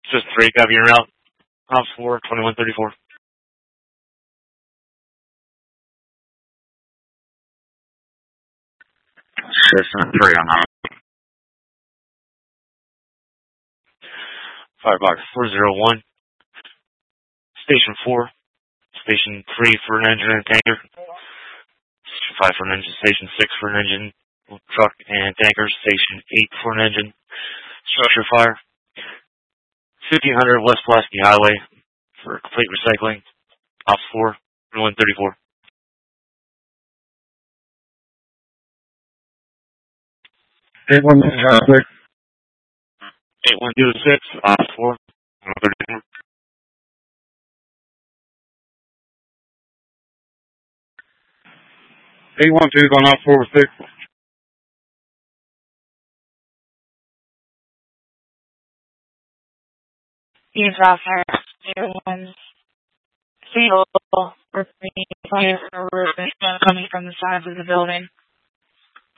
Just 3, copy your route. Ops 4, 2134. System 3 on hot. Firebox 401. Station 4. Station 3 for an engine and tanker. Station 5 for an engine. Station 6 for an engine, truck, and tanker. Station 8 for an engine. Structure fire. 1500 West Pulaski Highway for complete recycling. Ops 4, 2134. 8126. 8126, Ops 4, 2134. 812 on out 4 6. Use Rossfire 01. Seal coming from the sides of the building.